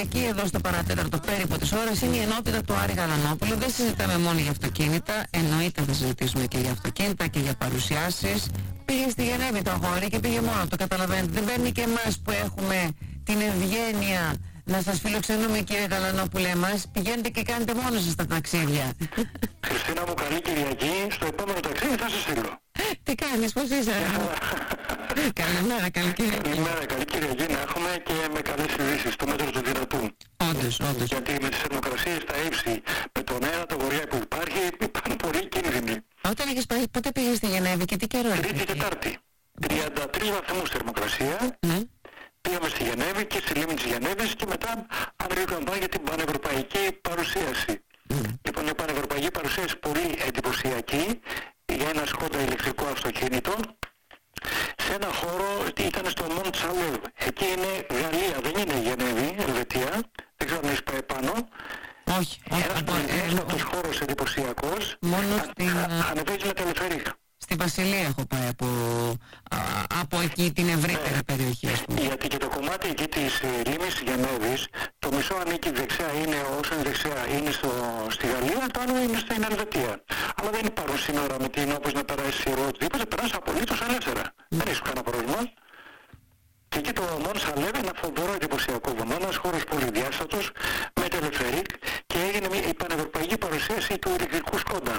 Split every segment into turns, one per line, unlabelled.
Κυριακή εδώ στο παρατέταρτο περίπου της ώρας είναι η ενότητα του Άρη Γαλανόπουλου. Δεν συζητάμε μόνο για αυτοκίνητα, εννοείται θα συζητήσουμε και για αυτοκίνητα και για παρουσιάσεις. Πήγε στη Γενέβη το αγόρι και πήγε μόνο, το καταλαβαίνετε. Δεν παίρνει και εμάς που έχουμε την ευγένεια να σας φιλοξενούμε, κύριε Γαλανόπουλε, εμάς. Πηγαίνετε και κάνετε μόνο σας τα ταξίδια.
Χριστίνα μου, καλή Κυριακή. Στο επόμενο ταξίδι θα σε στείλω.
Τι κάνεις, πώς είσαι? Καλημέρα, καλή Κυριακή.
Καλημέρα, καλή Κυριακή να έχουμε και με καλές ειδήσεις, το μέτρο του δυνατού.
Όντως.
Γιατί με τις θερμοκρασίες στα ύψη, με τον αέρα, το βορειά που υπάρχει, υπάρχουν πολλοί κίνδυνοι.
Όταν είχες πάει, πότε πήγες στη Γενέβη και τι καιρό?
Τρίτη, Τετάρτη. 33 βαθμούς θερμοκρασία. Πήγαμε στη Γενέβη και στη λίμνη της Γενέβης και μετά ανέβηκαν πάει για την πανευρωπαϊκή παρουσίαση. Λοιπόν, η πανευρωπαϊκή παρουσίαση πολύ εντυπωσιακή για ένα Σκόντα ηλεκτρικό αυτοκίνητο σε ένα χώρο, ήταν στο Μοντ Σαλέβ. Εκεί είναι Γαλλία, δεν είναι Γενέβη, Ελβετία. Δεν ξέρω αν έχεις πάει πάνω.
Όχι.
Ένας χώρος εντυπωσιακός.
Μόνο στην...
Ανεβαίνει με τελεφερίκ.
Στη Βασιλεία έχω πάει από εκεί την ευρύτερη περιοχή, ας πούμε.
Γιατί και το κομμάτι εκεί της λίμνης Γενέβης, το μισό ανήκει δεξιά, είναι όσο είναι δεξιά είναι στη Γαλλία, το άλλο είναι στην Ελβετία. Αλλά δεν υπάρχουν σύνορα με την όπως να περάσει η οτιδήποτε, περάσει απολύτως ελεύθερα. Δεν έχει κανένα πρόβλημα. Και εκεί το Μον Σαλέβ είναι ένα φοβερό εντυπωσιακό βουνό, ένας χώρος πολυδιάστατος με τελεφερίκ και έγινε η πανευρωπαϊκή παρουσίαση του ηλεκτρικού Σκόντα.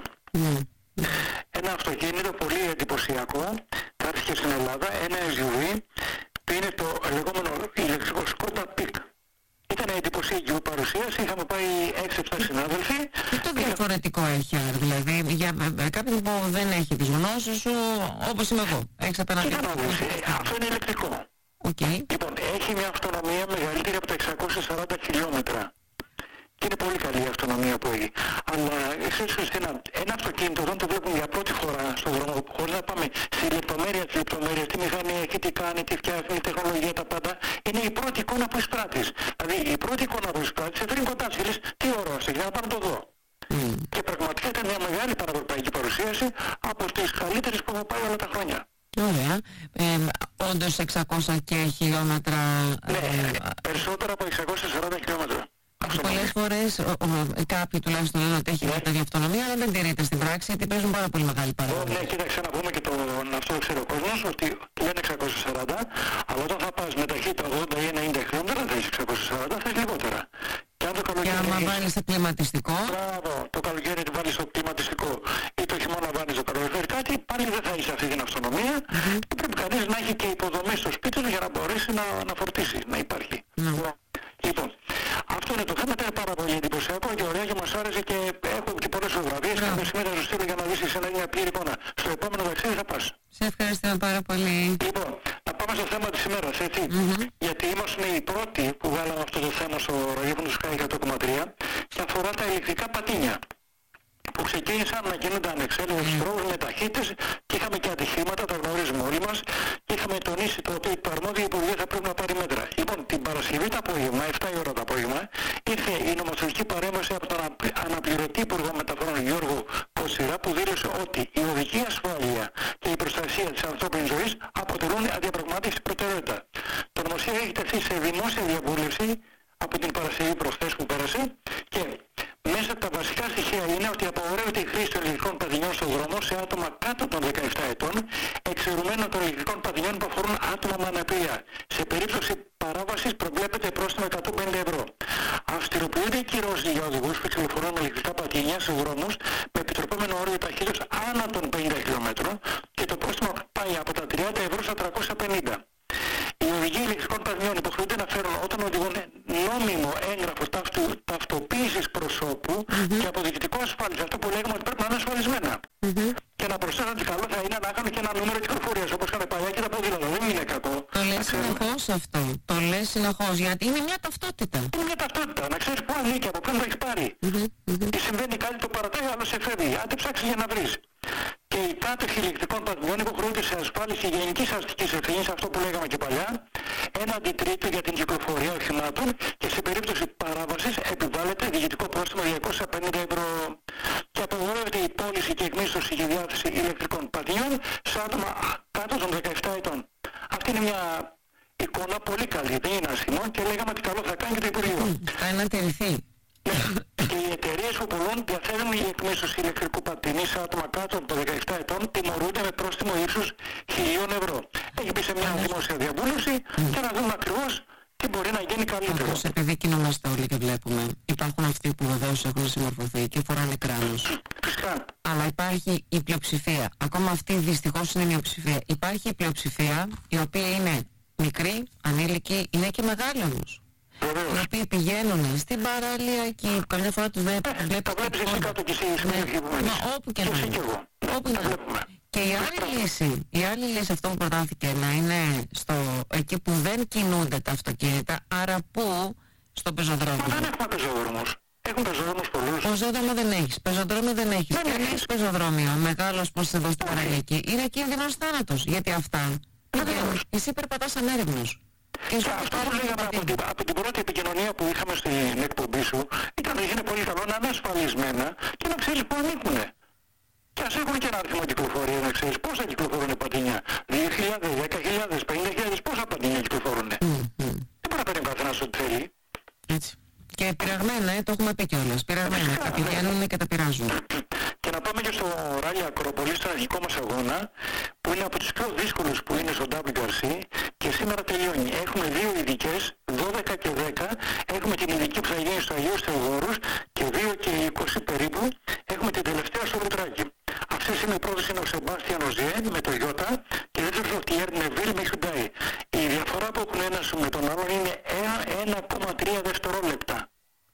Ένα αυτοκίνητο πολύ εντυπωσιακό, κάθισε στην Ελλάδα, ένα SUV που είναι το λεγόμενο ηλεκτρικό Σκόντα Πικ. Ήταν εντυπωσιακή παρουσίαση, είχαμε πάει 6-7 συνάδελφοι.
Τι το διαφορετικό έχει, δηλαδή, για κάποιον που δεν έχει τις γνώσεις σου, όπως είμαι εγώ, έχεις απέναντι.
Αυτό είναι ηλεκτρικό. Λοιπόν, έχει μια αυτονομία μεγαλύτερη από τα 640 χιλιόμετρα. Και είναι πολύ καλή η αυτονομία που έχει. Αλλά εσείς Χριστίνα, ένα αυτοκίνητο όταν το βλέπουμε για πρώτη φορά στον δρόμο, χωρίς να πάμε στη λεπτομέρεια της λεπτομέρειας, τι μηχανή έχει, τι κάνει, τι φτιάχνει, τεχνολογία, τα πάντα, είναι η πρώτη εικόνα που εισπράττεις. Δηλαδή η πρώτη εικόνα που εισπράττεις, σε φέρνει κοντά και λες τι ωραίο αυτό, για να πάμε να το δω. Και πραγματικά ήταν μια μεγάλη πανευρωπαϊκή παρουσίαση από τις καλύτερες που έχω πάει όλα τα χρόνια.
Ωραία. Όντως 600 και χιλιόμετρα...
Ναι, περισσότερα από 640 χιλιόμετρα.
Πολλές φορές κάποιοι τουλάχιστον λένε ότι έχει τέτοια αυτονομία, αλλά δεν τηρείται στην πράξη γιατί παίζουν πάρα πολύ μεγάλη παραγωγή.
Ναι, κοίταξε να πούμε και αυτό ξέρει ο κόσμος ότι λένε 640, αλλά όταν θα πας με ταχύτητα 80 ή 90 χιλιόμετρα δεν έχεις 640, θα έχεις λιγότερα. Και
άμα βάλεις το κλιματιστικό...
Μπράβο, το καλοκαίρι βάλεις το κλιματιστικό ή το χειμώνα βάλεις το καλοκαίρι κάτι, πάλι δεν θα έχεις αυτή την αυτονομία και πρέπει κανείς να έχει και υποδομές στο σπίτι του για να μπορέσει να φορτίσει, να υπάρχει. Λοιπόν, αυτό είναι το θέμα, ήταν πάρα πολύ εντυπωσιακό και ωραία και μας άρεσε και έχω και πολλές φωτογραφίες. Κάποια στιγμή θα σου στείλω για να δεις εσένα μια πλήρη εικόνα. Στο επόμενο ταξίδι θα πας.
Σε ευχαριστώ πάρα πολύ.
Λοιπόν, να πάμε στο θέμα της ημέρας, έτσι. Γιατί είμαστε οι πρώτοι που βγάλαμε αυτό το θέμα στο ραδιόφωνο του Sky 100,3 και αφορά τα ηλεκτρικά πατίνια που ξεκίνησαν να γίνονται ανεξέλεγκτους τρόπους με ταχύτητες και είχαμε και ατυχήματα, τα γνωρίζουμε όλοι μας και είχαμε τονίσει το ότι το αρμόδιο Υπουργείο θα πρέπει να πάρει μέτρα. Λοιπόν, την Παρασκευή το απόγευμα, 7 η ώρα το απόγευμα, ήρθε η νομοθετική παρέμβαση από τον αναπληρωτή Υπουργό Μεταφορών Γιώργο Κωσίρα που δήλωσε ότι η οδική ασφάλεια και η προστασία της ανθρώπινης ζωής αποτελούν αδιαπραγμάτευτη προτεραιότητα. Το νομοσχέδιο έχει τεθεί σε δημόσια διαβούλευση από την Παρασκευή προχθές που πέρασε και μέσα από τα βασικά στοιχεία είναι ότι απαγορεύεται η χρήση των ηλεκτρικών πατινιών στον δρόμο σε άτομα κάτω των 17 ετών, εξαιρουμένων των ηλεκτρικών πατινιών που αφορούν άτομα με αναπηρία. Σε περίπτωση παράβασης προβλέπεται πρόστιμο 150 ευρώ. Αυστηροποιούνται οι κυρώσεις για οδηγούς που κυκλοφορούν με ηλεκτρικά πατίνια στους δρόμους με επιτροπόμενο όριο ταχύτητας άνω των 50 χιλιόμετρων και το πρόστιμο πάει από τα 30 ευρώ στα 350. Οι οδηγοί ηλεκτρικών πατινιών υποχρεούνται να φέρουν όταν οδηγούν νόμιμο έγγραφο ταυτοποίησης προσώπου και αποδεικτικό ασφάλιση. Αυτό που λέγουμε ότι πρέπει να είναι ασφαλισμένα. Και να προσθέσω ότι καλό θα είναι να κάνουν και ένα νούμερο κυκλοφορίας όπως είχαν παλιά και τα ποδήλατα. Δεν είναι κακό.
Το λες συνεχώς αυτό. Το λες συνεχώς γιατί είναι μια ταυτότητα.
Είναι μια ταυτότητα. Να ξέρεις πού ανήκει, από ποιον το έχεις πάρει. Τι συμβαίνει κάτι το παρατάει, άλλο σε φεύγει. Άντε ψάξεις για να βρεις. Και οι κάτοχοι ηλεκτρικών πατινιών υποχρεούνται σε ασφάλιση γενικής αστικής ευθύνης, αυτό που λέγαμε και παλιά, έναντι τρίτου για την κυκλοφορία οχημάτων και σε περίπτωση παράβασης επιβάλλεται διοικητικό πρόστιμο 250 ευρώ. Και απαγορεύεται η πώληση και εκμίσθωση και διάθεση ηλεκτρικών πατινιών σε άτομα κάτω των 17 ετών. Αυτή είναι μια εικόνα πολύ καλή, δεν είναι άσχημο και λέγαμε ότι καλό θα κάνει και το Υπουργείο.
Πάει να τηρηθεί.
Και οι εταιρείες που πολλών διαθέτουν η εκμίσωση ηλεκτρικού πατίνι σε άτομα κάτω από 17 ετών τιμωρούνται με πρόστιμο ύψους 1.000 ευρώ. Έχει μπει σε μια δημόσια διαβούλευση και να δούμε ακριβώς τι μπορεί να γίνει καλύτερο.
Όπως επειδή κινούμαστε όλοι και βλέπουμε, υπάρχουν αυτοί που βεβαίως έχουν συμμορφωθεί και φοράνε κράνος.
Φυσικά.
Αλλά υπάρχει η πλειοψηφία. Ακόμα αυτή δυστυχώς είναι η μειοψηφία. Υπάρχει η πλειοψηφία, η οποία είναι μικρή, ανήλικη, είναι και μεγάλη όμως. Οι οποίοι πηγαίνουν στην παραλιακή, καμιά φορά τους βλέπεις.
Τα βλέπεις εσύ κάτω και εσύ στην περιοχή που μένεις.
Όπου και να είναι. Όπου
να είναι.
Και η άλλη λύση αυτό που προτάθηκε να είναι εκεί που δεν κινούνται τα αυτοκίνητα, άρα που στο πεζοδρόμιο.
Μα δεν έχουμε πεζόδρομους. Έχουν πεζόδρομους πολλούς.
Πεζόδρομο δεν έχεις, πεζοδρόμιο δεν έχεις. Και αν έχεις πεζοδρόμιο μεγάλος πως εδώ στην παραλιακή, είναι κίνδυνος θάνατος. Γιατί αυτά εσύ περπατάς ανέρευνος.
Και αυτό που λέγαμε από την πρώτη επικοινωνία που είχαμε στην εκπομπή σου είναι πολύ καλό να είναι ασφαλισμένα και να ξέρεις που ανήκουνε. Και ας έχουν και ένα αριθμό κυκλοφορία να ξέρεις πόσα κυκλοφορούν πατίνια. 2.000, 10.000, 50.000, πόσα πατίνια κυκλοφορούν. Δεν μπορεί να παίρνει ο καθένας ό,τι θέλει.
Έτσι. Και πειραγμένα, το έχουμε πει κιόλας. Πειραγμένα, τα πηγαίνουν και τα πειράζουν.
Και να πάμε και στο Ράλι Ακρόπολη, στον αρχικό μας αγώνα, που είναι από τους πιο δύσκολους που είναι στο WRC και σήμερα τελειώνει. Έχουμε 2 ειδικές, 12 και 10. Έχουμε την ειδική που θα γίνει στο Αγίος Θεοδόρους και 2 και 20 περίπου. Έχουμε την τελευταία στο Λουτράκι. Αυτές είναι οι πρώτες είναι ο Σεμπάστιαν Οζιέ με το Ιώτα και δεύτερος ο Τιέρ Νεβίλ με Hyundai. Η διαφορά που έχουν ένας με τον άλλον είναι 1,3 δευτερόλεπτα.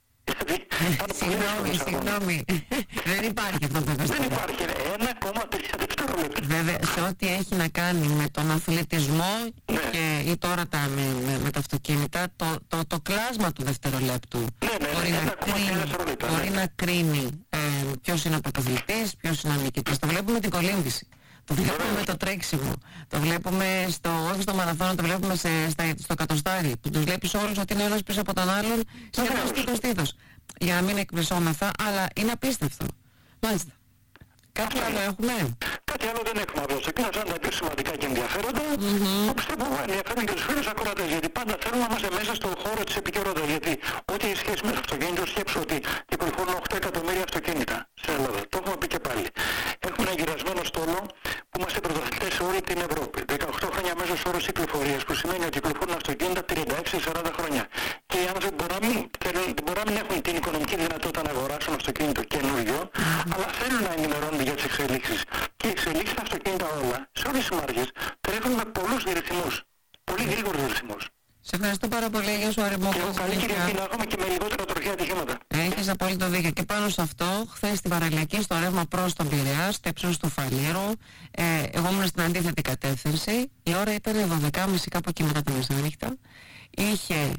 Συγγνώμη. Δεν υπάρχει αυτό το
Δεν υπάρχει. 1,3 δευτερόλεπτα.
Βέβαια, σε ό,τι έχει να κάνει με τον αθλητισμό ή τώρα με τα αυτοκίνητα, το κλάσμα του δευτερολέπτου μπορεί να κρίνει ποιος είναι ο πρωταθλητής, ποιος είναι ο νικητής. Το βλέπουμε με την κολύμβηση. Το βλέπουμε με το τρέξιμο. Το βλέπουμε όχι στο μαραθώνιο, το βλέπουμε στο εκατοστάρι. Που τους βλέπεις όλους ότι είναι ένας πίσω από τον άλλον σε στήθος. Για να μην εκπλησώμεθα, αλλά είναι απίστευτο. Μάλιστα. Κάτι άλλο έχουμε?
Κάτι άλλο δεν έχουμε εδώ. Σε πήρα σαν τα πιο σημαντικά και ενδιαφέροντα. Όπως το πω, ενδιαφέρον και τους φίλους ακροατές. Γιατί πάντα θέλουμε να είμαστε μέσα στον χώρο της επικαιρότητας. Γιατί ό,τι έχει σχέση με το αυτοκίνητο, σκέψου ότι κυκλοφορούν 8 εκατομμύρια αυτοκίνητα στην Ελλάδα. Το έχουμε πει και πάλι. Έχουμε ένα γυρασμένο στόλο που είμαστε πρωταθλητές σε όλη την Ευρώπη. 18 χρόνια μέσος όρος κυκλοφορίας, που σημαίνει ότι κυκλοφορούν αυτοκίνητα 36-40 χρόνια. Και οι άνθρωποι μπορεί να μην έχουν την οικονομική δυνατότητα να αγοράσουν αυτοκίνητο καινούριο, αλλά θέλουν να ενημερώνονται για τις εξελίξεις. Και οι εξελίξεις στα αυτοκίνητα όλα, σε όλες τις μάρκες, τρέχουν με πολλούς ρυθμούς. Πολύ γρήγορους ρυθμούς.
Σε ευχαριστώ πάρα πολύ για σου αριθμό.
Και καλή Κυριακή να έχουμε και με λιγότερα τροχαία ατυχήματα.
Έχεις απόλυτο δίκιο. Και πάνω σε αυτό, χθες στην παραλιακή, στο ρεύμα προς τον Πειραιά, στο ύψος του Φαλήρου, εγώ ήμουν στην αντίθετη κατεύθυνση. Η ώρα ήταν 12.30 κάπου εκεί μετά τα μεσάνυχτα. Είχε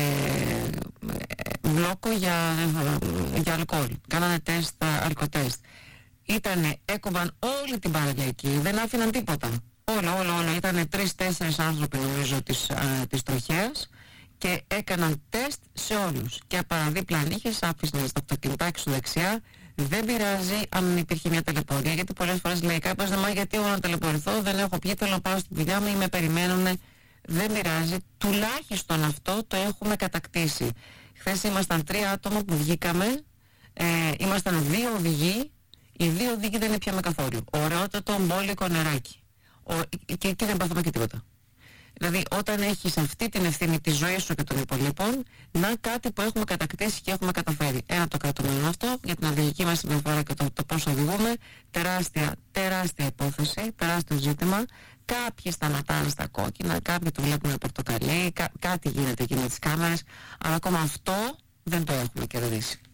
μπλόκο για αλκοόλ. Κάνανε αλκοτέστ. Έκοβαν όλη την παραλιακή, δεν άφηναν τίποτα. Όλα. Ήτανε 3-4 άνθρωποι νομίζω της τροχέας και έκαναν τεστ σε όλους. Και παραδίπλα αν είχες, άφησαν στο αυτοκινητάκι σου δεξιά. Δεν πειράζει αν υπήρχε μια τηλεπορία, γιατί πολλές φορές λέει κάποιος, μα γιατί εγώ να τηλεπορηθώ, δεν έχω πιει, θέλω να πάω στη δουλειά μου ή με περιμένουνε. Δεν πειράζει, τουλάχιστον αυτό το έχουμε κατακτήσει. Χθες ήμασταν 3 άτομα που βγήκαμε, ήμασταν 2 οδηγοί, οι 2 οδηγοί δεν πιάμε καθόλου. Ωραιότατο μπόλικο νεράκι. Και εκεί δεν πάθαμε και τίποτα. Δηλαδή όταν έχεις αυτή την ευθύνη της ζωής σου και των υπολείπων, να κάτι που έχουμε κατακτήσει και έχουμε καταφέρει. Ένα το κρατούμενο αυτό, για την οδηγική μας συμπεριφορά και το πώς οδηγούμε, τεράστια υπόθεση, τεράστιο ζήτημα. Κάποιοι σταματάνε στα κόκκινα, κάποιοι το βλέπουν πορτοκαλί, κάτι γίνεται εκεί με τις κάμερες, αλλά ακόμα αυτό δεν το έχουμε κερδίσει.